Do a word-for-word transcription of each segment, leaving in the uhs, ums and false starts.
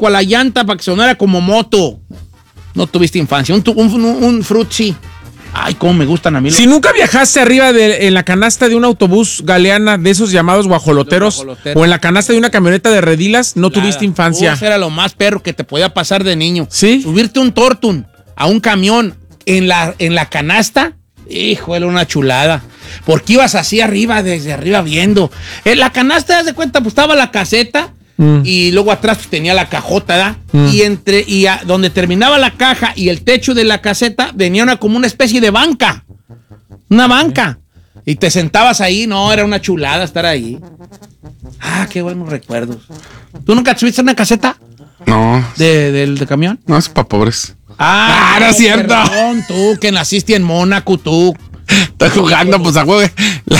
elástico a la llanta para que sonara como moto. No tuviste infancia. Un, un, un, un frutzi. Ay, cómo me gustan a mí. Si nunca viajaste arriba de, en la canasta de un autobús galeana de esos llamados guajoloteros, guajoloteros o en la canasta de una camioneta de redilas, no Nada. tuviste infancia. Eso era lo más perro que te podía pasar de niño. ¿Sí? Subirte un tortun a un camión en la, en la canasta, hijo, era una chulada. Porque ibas así arriba, desde arriba viendo. En la canasta, ¿te das cuenta? Pues estaba la caseta. Mm. Y luego atrás pues, tenía la cajota, ¿verdad? Mm. Y entre y a, donde terminaba la caja y el techo de la caseta venía una como una especie de banca. Una banca. Y te sentabas ahí, no, era una chulada estar ahí. Ah, qué buenos recuerdos. ¿Tú nunca subiste una caseta? No. ¿De, de, de camión? No, es para pobres. Ah, ah no es cierto. Perdón, tú que naciste en Mónaco, tú. Estoy jugando, pues a huevo.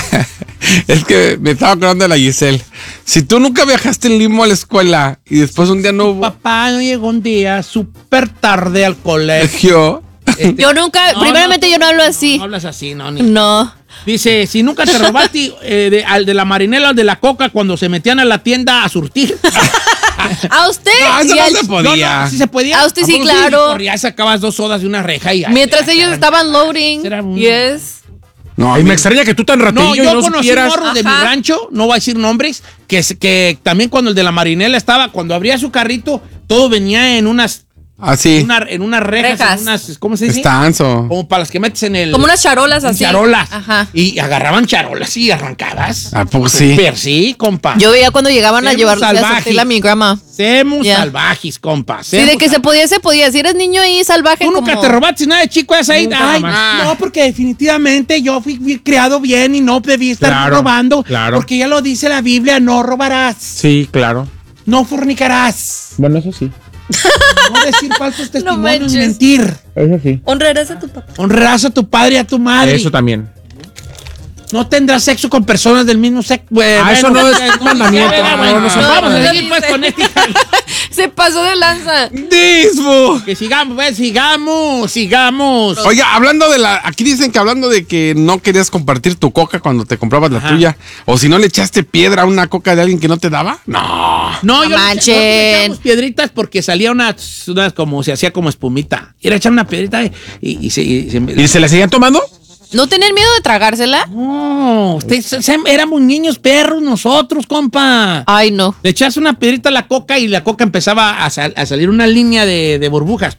Es que me estaba acordando de la Giselle. Si tú nunca viajaste en limo a la escuela y después un día no hubo. Papá no llegó un día súper tarde al colegio. Este, yo nunca, no, primeramente no, yo no hablo así. No hablas así, no. Ni... No. Dice, si nunca te robaste eh, de, al de la marinela o de la coca cuando se metían a la tienda a surtir. ¿A usted? No, eso no al... se podía. No, no, sí se podía. A usted sí, claro. Corrías, sacabas dos sodas de una reja y... Mientras ellos estaban loading. Un... Yes. No, y me extraña que tú tan raterillo no, y no yo conocí supieras. morros de mi rancho, no voy a decir nombres, que, que también cuando el de la marinela estaba, cuando abría su carrito, todo venía en unas... Así. Una, en unas rejas, rejas. En unas, ¿cómo se dice? Estanzo. Como para las que metes en el... Como unas charolas así. Charolas. Ajá. Y agarraban charolas y arrancadas. ¿A poco sí? Super, sí, compa. Yo veía cuando llegaban Semos a llevarlos a surtirla a mi grandma. Semos yeah. salvajes, compa. Sí, de que salvajes. se podía, se podía. Si eres niño y salvaje Tú nunca como... te robaste nada de chico esa ahí. Nunca Ay, jamás. no, porque definitivamente yo fui, fui criado bien y no debí estar Claro, robando. claro. Porque ya lo dice la Biblia, no robarás. Sí, claro. No fornicarás. Bueno, eso sí. No decir falsos testimonios, No ni mentir. Eso sí. Honrarás a tu papá. Honrarás a tu padre y a tu madre. Eso también. No tendrás sexo con personas del mismo sexo. Bueno, ah, eso no es no, mandamiento. no, No, no, no, no, vamos no, a no, seguir pues con este. Se pasó de lanza. ¡Dismo! Que sigamos, pues, sigamos, sigamos. Oiga, hablando de la... Aquí dicen que hablando de que no querías compartir tu coca cuando te comprabas la Ajá. tuya. O si no le echaste piedra a una coca de alguien que no te daba. No. No, No yo le manchen. le echamos piedritas porque salía unas, unas como, se hacía como espumita. Era echar una piedrita y, y, y se... Y se, ¿Y se la seguían tomando? ¿No tenían miedo de tragársela? No, usted, se- se- éramos niños perros nosotros, compa. Ay, no. Le echas una piedrita a la coca y la coca empezaba a, sal- a salir una línea de, de burbujas.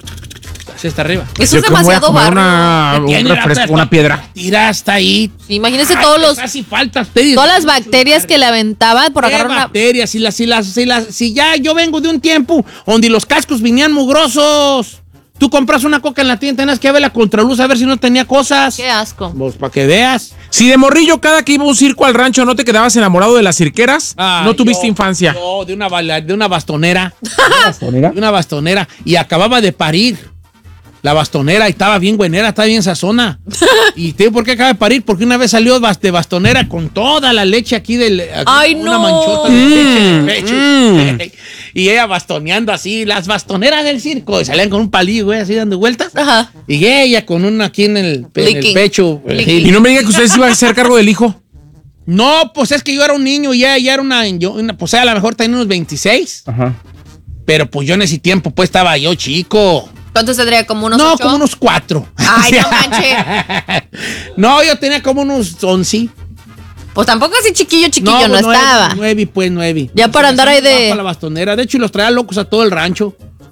Así hasta arriba. Eso Yo es que voy a demasiado comer barro. una, un Tiene refresco, hasta- una piedra. Tira hasta ahí. Imagínese Ay, todos los, casi falta usted. todas las bacterias que le aventaban por ¿Qué agarrar una... bacterias? Si, las, si, las, si, las, si ya yo vengo de un tiempo donde los cascos venían mugrosos. Tú compras una coca en la tienda, tenías que ver la contraluz a ver si no tenía cosas. Qué asco. Pues para que veas. Si de morrillo cada que iba a un circo al rancho no te quedabas enamorado de las cirqueras, Ah, no tuviste yo- infancia. No, de una, bala- de una bastonera. De una bastonera. Y acababa de parir. La bastonera y estaba bien buenera, estaba bien sazona. ¿Y te digo por qué acaba de parir? Porque una vez salió bas- de bastonera con toda la leche aquí del... aquí, Ay, una no. manchota de leche en el Mm, pecho. Y ella bastoneando así, las bastoneras del circo. Y salían con un palillo, güey, así dando vueltas. Ajá. Y ella con una aquí en el, pe- en el Licking. pecho. Licking. Y no me diga que ustedes iban a hacer cargo del hijo. No, pues es que yo era un niño y ella, ella era una, yo, una... Pues ella a lo mejor tenía unos veintiséis. Ajá. Pero pues yo en ese tiempo pues estaba yo chico. ¿Cuántos tendría? ¿Como unos No, ocho? como unos cuatro. Ay, no manche. No, yo tenía como unos once. Pues tampoco así chiquillo, chiquillo no, pues, nueve, estaba. Nueve, pues nueve. Ya para andar ahí de- Para la bastonera. De hecho, y los traía locos a todo el rancho.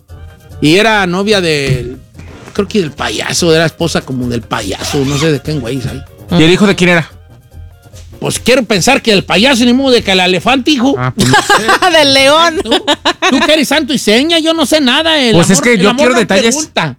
Y era novia del... Creo que del payaso. Era esposa como del payaso. No sé de qué güey ahí. ¿Y el hijo de quién era? Pues quiero pensar que el payaso ni modo de que el elefante, hijo. Ah, pues, no. Del león. ¿Tú? Tú que eres santo y seña, yo no sé nada. El Pues es amor- que el yo amor quiero no detalles. pregunta.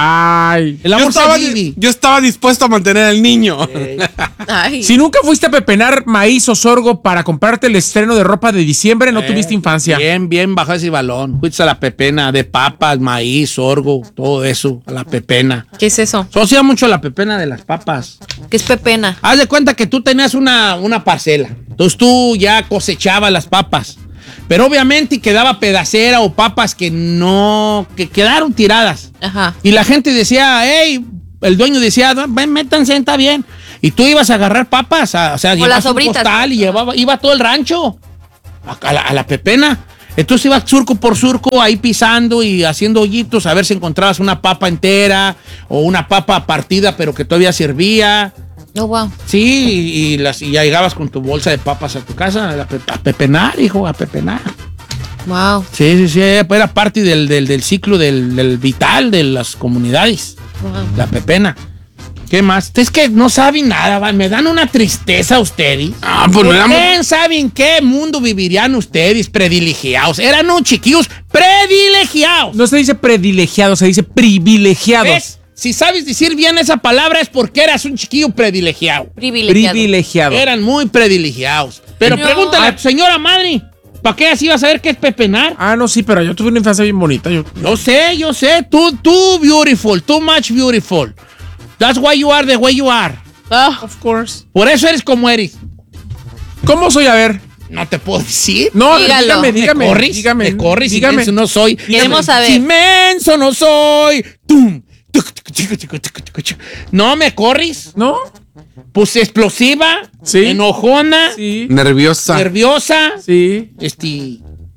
Ay. El Yo amor estaba, se vive. yo estaba dispuesto a mantener al niño. Ay. Si nunca fuiste a pepenar maíz o sorgo para comprarte el estreno de ropa de diciembre, no Eh, tuviste infancia. Bien, bien bajó ese balón. Fuiste a la pepena de papas, maíz, sorgo, todo eso, a la pepena. ¿Qué es eso? Se hacía mucho la pepena de las papas. ¿Qué es pepena? Haz de cuenta que tú tenías una, una parcela. Entonces tú ya cosechabas las papas. Pero obviamente quedaba pedacera o papas que no, que quedaron tiradas. Ajá. Y la gente decía, hey, el dueño decía, ven, métanse, está bien. Y tú ibas a agarrar papas, a- o sea, O llevabas las un sobritas. costal y llevaba, iba todo el rancho a, a la, a la pepena. Entonces ibas surco por surco ahí pisando y haciendo hoyitos a ver si encontrabas una papa entera o una papa partida pero que todavía servía. Oh, wow. Sí, y, y las, y ya llegabas con tu bolsa de papas a tu casa a, pe- a pepenar, hijo, a pepenar. Wow. Sí, sí, sí, era parte del, del, del ciclo del, del vital de las comunidades, Wow. la pepena. ¿Qué más? Es que no saben nada, ¿va? Me dan una tristeza ustedes. Ah, pues no éramos- ¿Quién sabe en qué mundo vivirían ustedes privilegiados? Eran unos chiquillos privilegiados. No se dice predilegiados, se dice privilegiados. ¿Ves? Si sabes decir bien esa palabra es porque eras un chiquillo privilegiado. Privilegiado. Privilegiado. Eran muy privilegiados. Pero No. pregúntale a tu señora madre, ¿para qué así vas a saber qué es pepenar? Ah, no, sí, pero yo tuve una infancia bien bonita. Yo, Yo sé, yo sé. Tú, tú beautiful, too much beautiful. That's why you are the way you are. Ah, of course. Por eso eres como eres. ¿Cómo soy? A ver. No te puedo decir. No, Dígalo. dígame, dígame. ¿Me corres? Dígame. ¿Me corres? Dígame. Inmenso no soy. Queremos saber. Inmenso no soy. Tum. Tuc, tuc, tuc, tuc, tuc, tuc, tuc. No me corres. ¿No? Pues explosiva. Sí. Enojona. Sí. Nerviosa. Nerviosa. Sí. Este.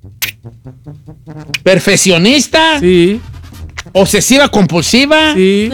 Perfeccionista. Sí. Obsesiva compulsiva. Sí.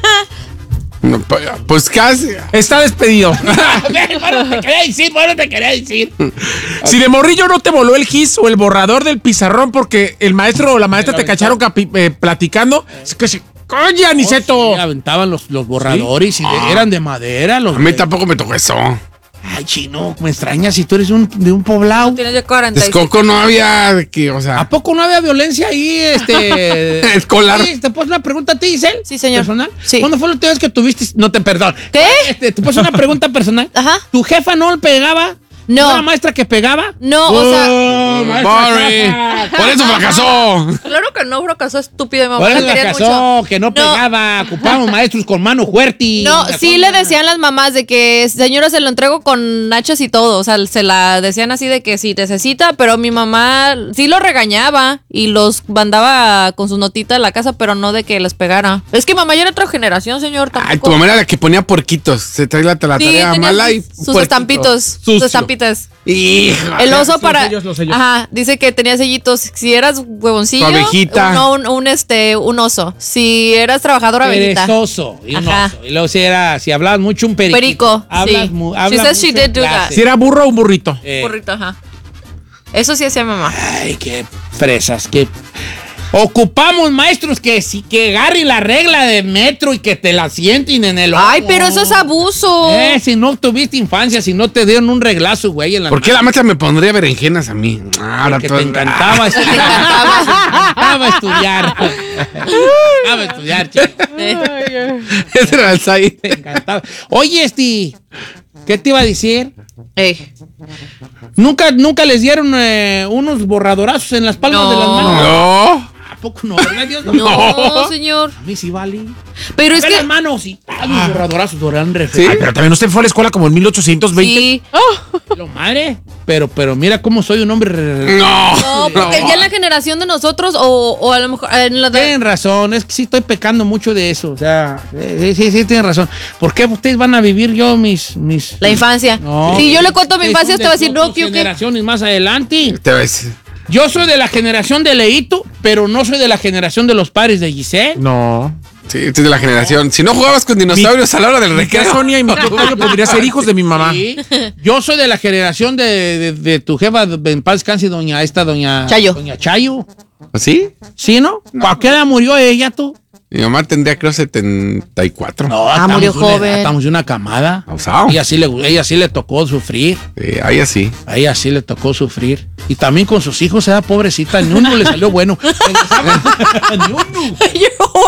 No, pa- pues casi. Está despedido. Bueno, te quería decir, bueno, te quería decir. Si de morrillo no te voló el gis o el borrador del pizarrón porque el maestro o la maestra te cacharon capi- eh, platicando, es que se... ¡Coño, Aniceto! Sí, aventaban los, los borradores y de- eran de madera. Los A mí de- tampoco me tocó eso. Ay, chino, me extraña si tú eres un, de un poblado. tienes de cuarenta y seis. Descoco no había de que, o sea. ¿A poco no había violencia ahí, este... Escolar. Sí, ¿te puedo hacer una pregunta a ti, Giselle? Sí, señor. ¿Personal? Sí. ¿Cuándo fue la última vez que tuviste... No, te perdón. ¿Qué? Este, ¿te puedo hacer una pregunta personal? Ajá. ¿Tu jefa no le pegaba? No. ¿No era maestra que pegaba? No, o sea, Oh, maestra Sorry. jefa. Por eso fracasó. claro que no, fracasó estúpido. Mi mamá Por la eso la quería casó, mucho. que no, No. pegaba. Ocupamos maestros con mano fuerte. No, sí le decían las mamás de que, señora, se lo entrego con nachos y todo. O sea, se la decían así de que sí necesita, pero mi mamá sí lo regañaba y los mandaba con su notita a la casa, pero no de que les pegara. Es que mamá ya era otra generación, señor. Tampoco. Ay, tu mamá era la que ponía puerquitos. Se trae la, la Sí, tarea tenía mala y. sus, sus puerquito. estampitos, Sucio. sus estampitas. Hijo. El oso los para. sellos, los sellos. Ajá, dice que tenía sellitos. Si eras huevoncillo, Tu abejita. no, un, un, este, un oso. Si eras trabajadora, abejita. Perezoso y un Ajá. oso. Y luego si era, si hablabas mucho, un periquito. Perico, Hablas sí. mu- She hablas says she mucho en did do that. clase. Si era burro o un burrito. Eh, Burrito, ajá. Eso sí hacía mamá. Ay, qué fresas, qué... Ocupamos maestros que sí que agarren la regla de metro y que te la sienten en el ojo. Ay, pero eso es abuso. Eh, si no tuviste infancia, si no te dieron un reglazo, güey, en la ¿Por qué la maestra me pondría berenjenas a mí? Ah, ahora Porque todo- te encantaba Te estudiar. encantaba. Te encantaba estudiar. Te encantaba estudiar, chico. Eh, Ese era el Sai. Te encantaba. Oye, este, ¿qué te iba a decir? eh. ¿Nunca, nunca les dieron eh, unos borradorazos en las palmas No. de las manos? No. ¿A poco no? ¿Verdad, Dios? No, señor. A mí sí vale. Pero es A ver que. las manos, sí. Ah, los borradorazos duran re Sí. Ay, pero también usted fue a la escuela como en mil ochocientos veinte. Sí. Lo madre. Pero, pero mira cómo soy un hombre. re- No. No, porque ya en la generación de nosotros, o, o a lo mejor en la de. Tienen razón, es que sí estoy pecando mucho de eso. O sea, eh, sí, sí, sí, tienen razón. ¿Por qué ustedes van a vivir yo mis. mis La infancia. No. Si yo le cuento mi Ustedes infancia, son usted va a de decir, no, dos que yo qué. generaciones más adelante. Te voy a decir. Yo soy de la generación de Leito, pero no soy de la generación de los padres de Giselle. No. Sí, este es de la generación. Si no jugabas con dinosaurios a la hora del Mi tía recreo. Sonia y mi tío Julio podrían ser hijos de mi mamá. Sí. Yo soy de la generación de, de- de tu jefa, en paz descanse, doña esta, doña Chayo. Doña Chayo. ¿Sí? ¿Sí, no? ¿A qué edad murió ella, tú? Mi mamá tendría, creo, setenta y cuatro. No, Ah, estamos murió de una edad, joven. Estamos de una camada. Abusado. Ella sí le, ella sí le tocó sufrir. Sí, ahí así. A ella sí le tocó sufrir. Y también con sus hijos, era pobrecita. Ni uno le salió bueno. Ni uno.